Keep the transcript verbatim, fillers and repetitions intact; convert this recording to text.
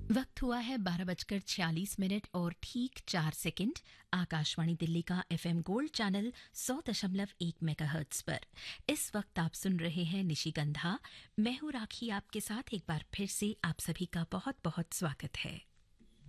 वक्त हुआ है बारह बजकर छियालीस मिनट और ठीक चार सेकंड। आकाशवाणी दिल्ली का एफएम गोल्ड चैनल सौ दशमलव एक मेगाहर्ट्ज पर इस वक्त आप सुन रहे हैं निशिगंधा। मैं हूं राखी, आपके साथ एक बार फिर से आप सभी का बहुत बहुत स्वागत है।